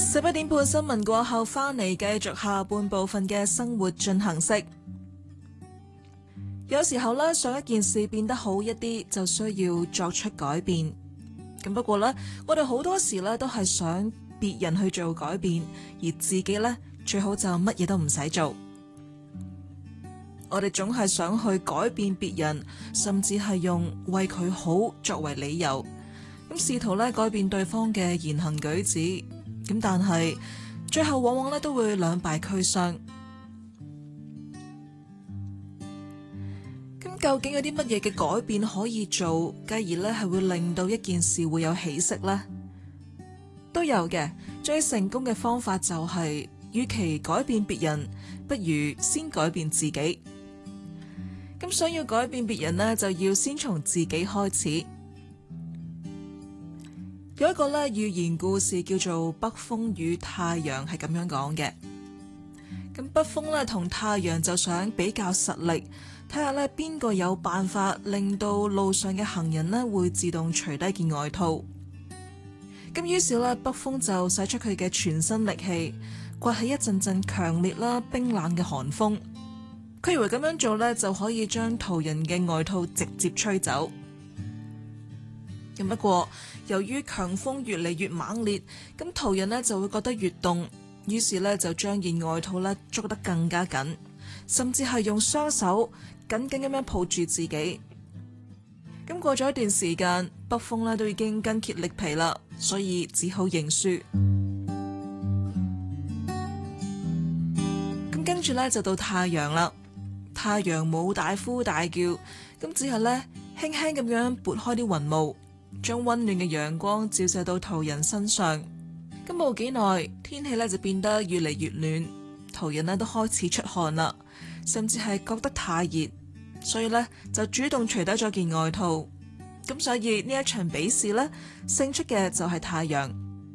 11點半新聞過後返嚟，繼續下半部分嘅生活進行式。有時候呢，想一件事變得好一啲，就需要作出改變。咁不過呢，我哋好多時呢都係想別人去做改變，而自己呢最好就乜嘢都唔使做。我哋總係想去改變別人，甚至係用為佢好作為理由，咁試圖呢改變對方嘅言行舉止。咁但係最後往往呢都會兩敗俱傷。咁究竟有啲乜嘢嘅改變可以做，繼而呢係會令到一件事會有起色呢？都有嘅。最成功嘅方法就係，與其改變別人，不如先改變自己。咁想要改變別人呢，就要先從自己開始。有一個呢寓言故事叫做《北風與太陽》，係咁樣講嘅。咁北風呢同太陽就想比較實力，睇下呢邊個有辦法令到路上嘅行人呢會自動除低件外套。咁於是呢，北風就使出佢嘅全身力氣，刮起一陣陣強烈啦冰冷嘅寒風。佢以為咁樣做呢，就可以將途人嘅外套直接吹走。咁不過由於強風越嚟越猛烈，咁途人呢就會覺得越凍，於是呢就將件外套呢捉得更加緊，甚至係用雙手緊緊咁樣抱住自己。咁過咗一段時間，北風呢都已經筋竭力疲啦，所以只好認輸。咁跟住呢就到太陽啦，太陽冇大呼大叫，咁只係呢輕輕咁樣撥開啲雲霧，將溫暖嘅陽光照射到途人身上。咁冇幾耐，天氣呢就變得越嚟越暖，途人呢都開始出汗啦，甚至係覺得太熱，所以呢就主動除低咗件外套。咁所以呢一場比試呢，勝出嘅就係太陽。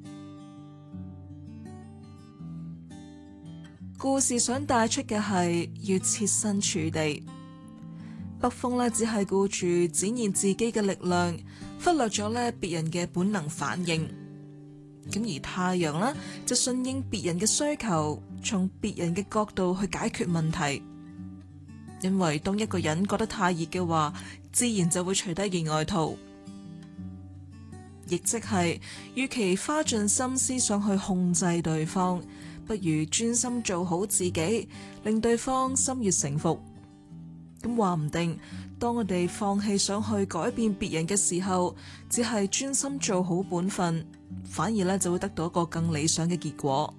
故事想帶出嘅係要設身處地。北風呢只係顧住展現自己嘅力量，忽略咗呢別人嘅本能反應。咁而太陽呢就順應別人嘅需求，從別人嘅角度去解決問題。因為當一個人覺得太熱嘅話，自然就會除低件外套。亦即係，與其花盡心思想去控制對方，不如專心做好自己，令對方心悅誠服。咁話唔定，當我哋放棄想去改變別人嘅時候，只係專心做好本分，反而咧就會得到一個更理想嘅結果。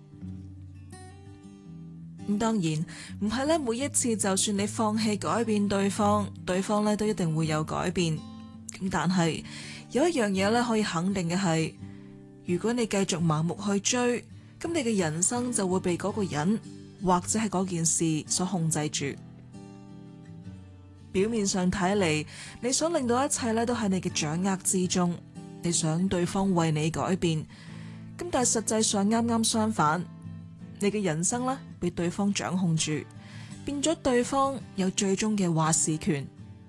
咁當然唔係咧，每一次就算你放棄改變對方，對方咧都一定會有改變。咁但係有一樣嘢咧可以肯定嘅係，如果你繼續盲目去追，咁你嘅人生就會被嗰個人或者係嗰件事所控制住。表面上睇嚟，你想令到一切咧都喺你嘅掌握之中，你想對方為你改變，咁但係實際上啱啱相反，你嘅人生咧被對方掌控住，變咗對方有最終嘅話事權。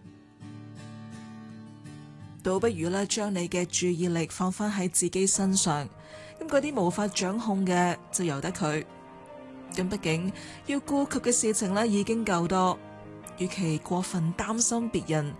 倒不如咧將你嘅注意力放返喺自己身上，咁嗰啲無法掌控嘅就由得佢。咁畢竟要顧及嘅事情咧已經夠多，與其過分擔心別人，